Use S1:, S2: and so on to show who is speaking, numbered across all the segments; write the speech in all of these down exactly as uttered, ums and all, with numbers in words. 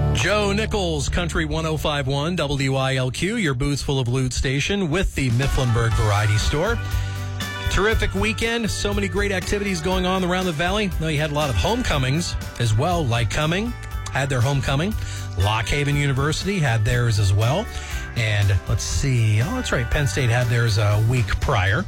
S1: Joe Nichols, Country one oh five point one, W I L Q, your boots full of loot station with the Mifflinburg Variety Store. Terrific weekend. So many great activities going on around the valley. Now, you had a lot of homecomings as well. Lycoming had their homecoming. Lock Haven University had theirs as well. And let's see. Oh, that's right. Penn State had theirs a week prior.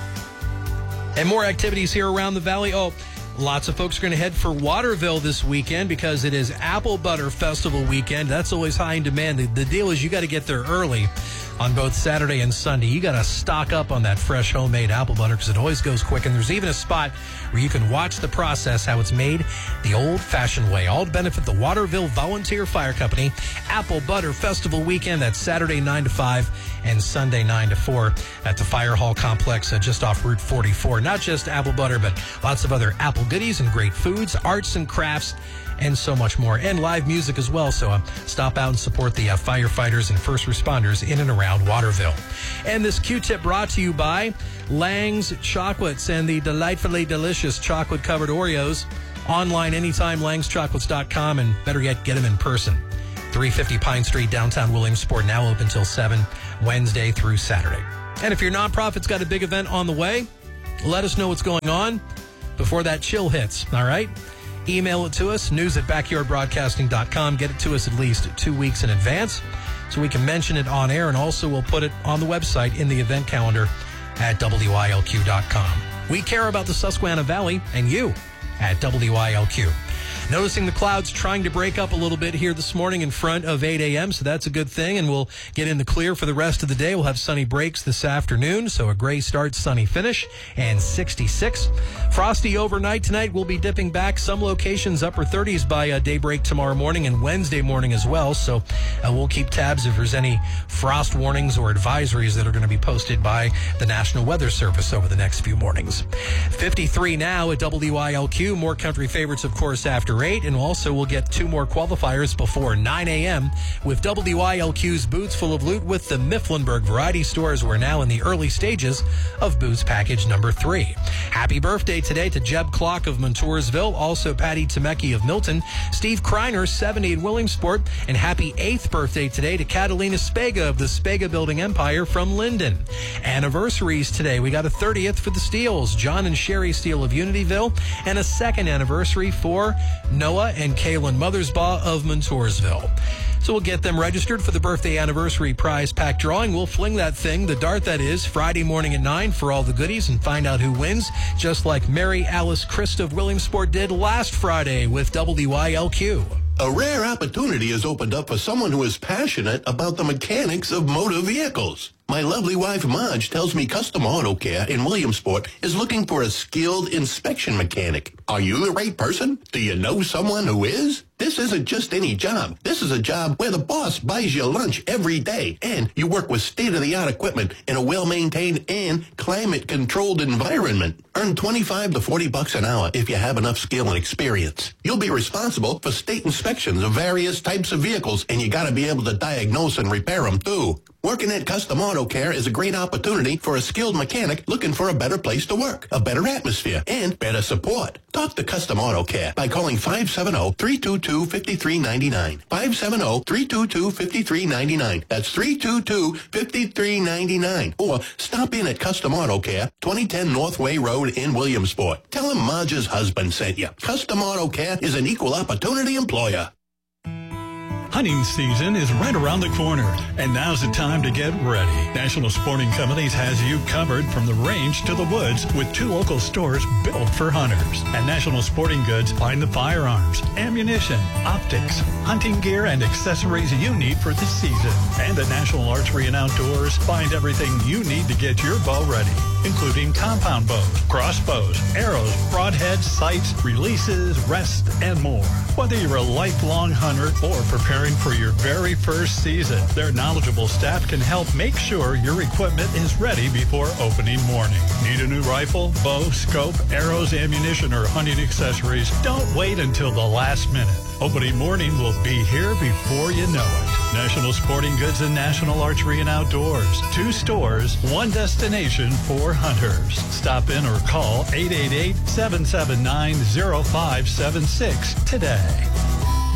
S1: And more activities here around the valley. Oh, lots of folks are going to head for Waterville this weekend because it is Apple Butter Festival weekend. That's always high in demand. The, the deal is you got to get there early on both Saturday and Sunday. You got to stock up on that fresh homemade apple butter because it always goes quick. And there's even a spot where you can watch the process, how it's made the old-fashioned way, all to benefit the Waterville Volunteer Fire Company. Apple Butter Festival weekend. That's Saturday nine to five and Sunday nine to four at the Fire Hall Complex uh, just off Route forty-four. Not just apple butter, but lots of other apple goodies and great foods, arts and crafts, and so much more. And live music as well. So uh, stop out and support the uh, firefighters and first responders in and around Waterville. And this Q-tip brought to you by Lang's Chocolates and the delightfully delicious chocolate-covered Oreos. Online anytime, langs chocolates dot com, and better yet, get them in person. three fifty Pine Street, downtown Williamsport, now open till seven, Wednesday through Saturday. And if your nonprofit's got a big event on the way, let us know what's going on before that chill hits, all right? Email it to us, news at backyard broadcasting dot com. Get it to us at least two weeks in advance so we can mention it on air, and also we'll put it on the website in the event calendar at W I L Q dot com. We care about the Susquehanna Valley and you at W I L Q. Noticing the clouds trying to break up a little bit here this morning in front of eight a.m., so that's a good thing, and we'll get in the clear for the rest of the day. We'll have sunny breaks this afternoon, so a gray start, sunny finish, and sixty-six. Frosty overnight tonight. We'll be dipping back some locations upper thirties by uh, daybreak tomorrow morning and Wednesday morning as well, so uh, we'll keep tabs if there's any frost warnings or advisories that are going to be posted by the National Weather Service over the next few mornings. fifty-three now at W I L Q. More country favorites, of course, after eight, and also we'll get two more qualifiers before nine a.m. with W I L Q's Boots Full of Loot with the Mifflinburg Variety Stores. We're now in the early stages of Boots Package number three. Happy birthday today to Jeb Clock of Montoursville, also Patty Temecki of Milton, Steve Kreiner, seventy in Williamsport, and happy eighth birthday today to Catalina Spega of the Spega Building Empire from Linden. Anniversaries today. We got a thirtieth for the Steels, John and Sherry Steele of Unityville, and a second anniversary for Noah and Kaylin Mothersbaugh of Montoursville. So we'll get them registered for the birthday anniversary prize pack drawing. We'll fling that thing, the dart that is, Friday morning at nine for all the goodies and find out who wins, just like Mary Alice Christ of Williamsport did last Friday with W I L Q.
S2: A rare opportunity has opened up for someone who is passionate about the mechanics of motor vehicles. My lovely wife, Marge, tells me Custom Auto Care in Williamsport is looking for a skilled inspection mechanic. Are you the right person? Do you know someone who is? This isn't just any job. This is a job where the boss buys you lunch every day, and you work with state-of-the-art equipment in a well-maintained and climate-controlled environment. Earn twenty-five to forty bucks an hour if you have enough skill and experience. You'll be responsible for state inspections of various types of vehicles, and you got to be able to diagnose and repair them, too. Working at Custom Auto Care is a great opportunity for a skilled mechanic looking for a better place to work, a better atmosphere, and better support. Talk to Custom Auto Care by calling five seven zero, three two two, five three nine nine. five seven zero, three two two, five three nine nine. That's three two two, five three nine nine. Or stop in at Custom Auto Care, twenty ten Northway Road in Williamsport. Tell him Marge's husband sent you. Custom Auto Care is an equal opportunity employer.
S3: Hunting season is right around the corner, and now's the time to get ready. National Sporting Companies has you covered from the range to the woods with two local stores built for hunters. At National Sporting Goods, find the firearms, ammunition, optics, hunting gear, and accessories you need for the season. And at National Archery and Outdoors, find everything you need to get your bow ready, including compound bows, crossbows, arrows, broadheads, sights, releases, rests, and more. Whether you're a lifelong hunter or preparing for your very first season, their knowledgeable staff can help make sure your equipment is ready before opening morning. Need a new rifle, bow, scope, arrows, ammunition, or hunting accessories? Don't wait until the last minute. Opening morning will be here before you know it. National Sporting Goods and National Archery and Outdoors. Two stores, one destination for hunters. Stop in or call eight eight eight, seven seven nine, zero five seven six today.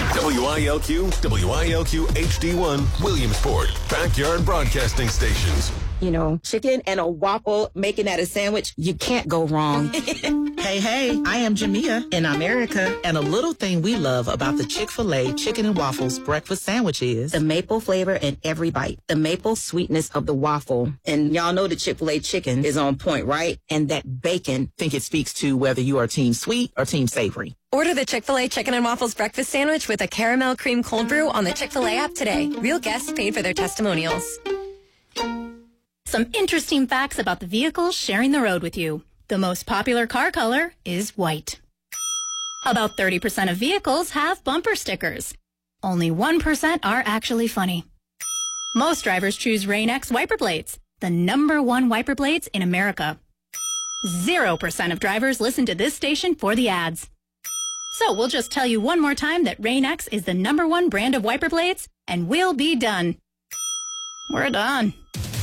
S4: W I L Q, W I L Q H D one, Williamsport, backyard broadcasting stations.
S5: You know, chicken and a waffle, making that a sandwich, you can't go wrong.
S6: Hey, hey, I am Jamia in America, and a little thing we love about the Chick-fil-A Chicken and Waffles breakfast sandwich is
S5: the maple flavor in every bite, the maple sweetness of the waffle. And y'all know the Chick-fil-A chicken is on point, right? And that bacon.
S6: I think it speaks to whether you are team sweet or team savory.
S7: Order the Chick-fil-A Chicken and Waffles breakfast sandwich with a caramel cream cold brew on the Chick-fil-A app today. Real guests paid for their testimonials.
S8: Some interesting facts about the vehicles sharing the road with you. The most popular car color is white. About thirty percent of vehicles have bumper stickers. Only one percent are actually funny. Most drivers choose Rain-X wiper blades, the number one wiper blades in America. Zero percent of drivers listen to this station for the ads. So we'll just tell you one more time that Rain-X is the number one brand of wiper blades, and we'll be done. We're done.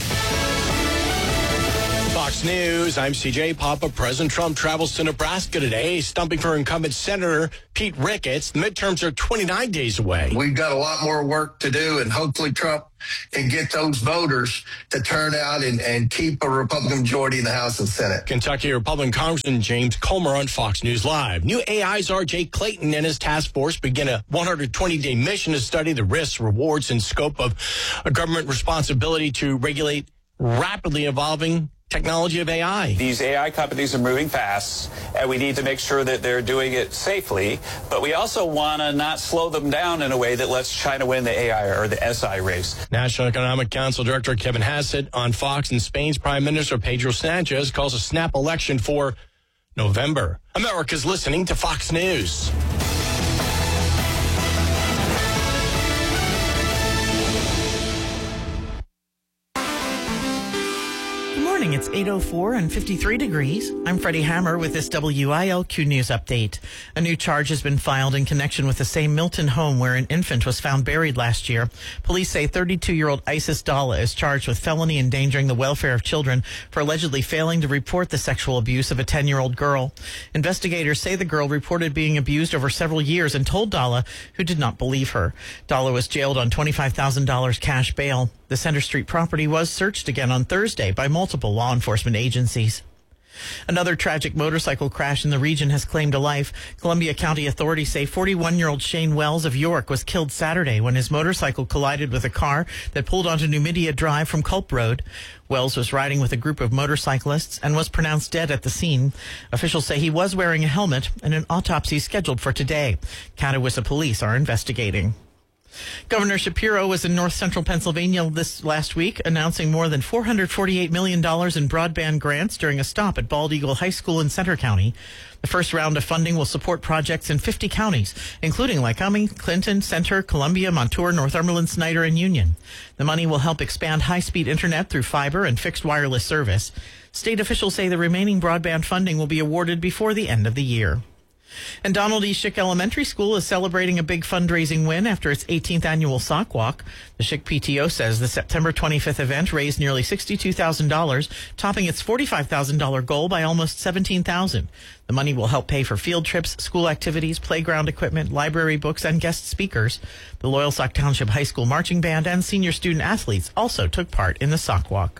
S9: Fox News, I'm C J Papa. President Trump travels to Nebraska today, stumping for incumbent Senator Pete Ricketts. The midterms are twenty-nine days away.
S10: We've got a lot more work to do, and hopefully Trump can get those voters to turn out and, and keep a Republican majority in the House and Senate.
S9: Kentucky Republican Congressman James Comer on Fox News Live. New A I czar Jake Clayton and his task force begin a one hundred twenty day mission to study the risks, rewards, and scope of a government responsibility to regulate rapidly evolving technology of A I.
S11: These A I companies are moving fast, and we need to make sure that they're doing it safely, but we also want to not slow them down in a way that lets China win the A I or the S I race.
S9: National Economic Council Director Kevin Hassett on Fox, and Spain's Prime Minister Pedro Sanchez calls a snap election for November. America's listening to Fox News.
S6: It's eight oh four and fifty-three degrees. I'm Freddie Hammer with this W I L Q News update. A new charge has been filed in connection with the same Milton home where an infant was found buried last year. Police say thirty-two-year-old Isis Dalla is charged with felony endangering the welfare of children for allegedly failing to report the sexual abuse of a ten-year-old girl. Investigators say the girl reported being abused over several years and told Dalla, who did not believe her. Dalla was jailed on twenty-five thousand dollars cash bail. The Center Street property was searched again on Thursday by multiple law enforcement agencies. Another tragic motorcycle crash in the region has claimed a life. Columbia County authorities say forty-one-year-old Shane Wells of York was killed Saturday when his motorcycle collided with a car that pulled onto Numidia Drive from Culp Road. Wells was riding with a group of motorcyclists and was pronounced dead at the scene. Officials say he was wearing a helmet, and an autopsy is scheduled for today. Catawissa police are investigating. Governor Shapiro was in north central Pennsylvania this last week, announcing more than four hundred forty-eight million dollars in broadband grants during a stop at Bald Eagle High School in Center County. The first round of funding will support projects in fifty counties, including Lycoming, Clinton, Center, Columbia, Montour, Northumberland, Snyder, and Union. The money will help expand high-speed internet through fiber and fixed wireless service. State officials say the remaining broadband funding will be awarded before the end of the year. And Donald E. Schick Elementary School is celebrating a big fundraising win after its eighteenth annual sock walk. The Schick P T O says the September twenty-fifth event raised nearly sixty-two thousand dollars, topping its forty-five thousand dollars goal by almost seventeen thousand dollars. The money will help pay for field trips, school activities, playground equipment, library books, and guest speakers. The Loyalsock Township High School Marching Band and senior student athletes also took part in the sock walk.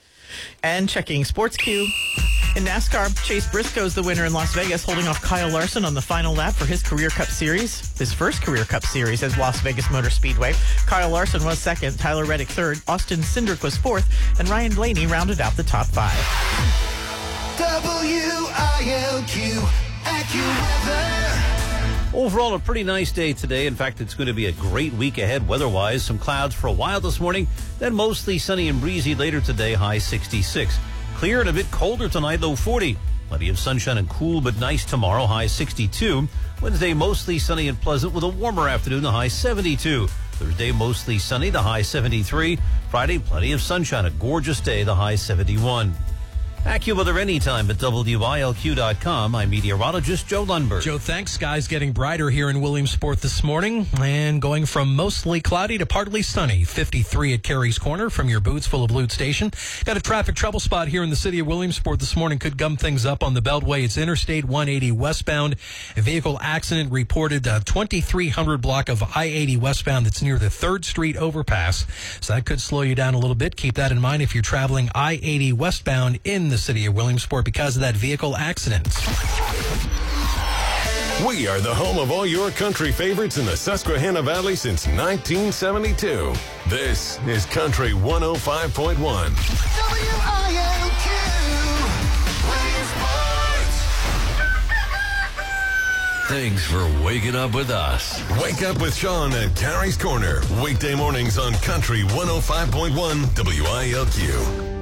S6: And checking Sports Q. In NASCAR, Chase Briscoe's the winner in Las Vegas, holding off Kyle Larson on the final lap for his Career Cup Series. His first Career Cup Series as Las Vegas Motor Speedway. Kyle Larson was second, Tyler Reddick third, Austin Cindric was fourth, and Ryan Blaney rounded out the top five.
S12: W I L Q AccuWeather.
S13: Overall, a pretty nice day today. In fact, it's going to be a great week ahead weather-wise. Some clouds for a while this morning, then mostly sunny and breezy later today, high sixty-six. Clear and a bit colder tonight, low forty. Plenty of sunshine and cool but nice tomorrow, high sixty-two. Wednesday, mostly sunny and pleasant with a warmer afternoon, the high seventy-two. Thursday, mostly sunny, the high seventy-three. Friday, plenty of sunshine, a gorgeous day, the high seventy-one. AccuWeather anytime at W I L Q dot com. I'm meteorologist Joe Lundberg.
S1: Joe, thanks. Skies getting brighter here in Williamsport this morning and going from mostly cloudy to partly sunny. fifty-three at Carey's Corner from your Boots Full of Loot station. Got a traffic trouble spot here in the city of Williamsport this morning. Could gum things up on the Beltway. It's Interstate one eighty westbound. A vehicle accident reported uh, twenty-three hundred block of I eighty westbound. That's near the third Street overpass. So that could slow you down a little bit. Keep that in mind if you're traveling I eighty westbound in the city of Williamsport because of that vehicle accident.
S4: We are the home of all your country favorites in the Susquehanna Valley since nineteen seventy-two. This is Country one oh five point one.
S12: W I L Q,
S14: Thanks for waking up with us.
S4: Wake up with Sean at Carey's Corner. Weekday mornings on Country one oh five point one W I L Q.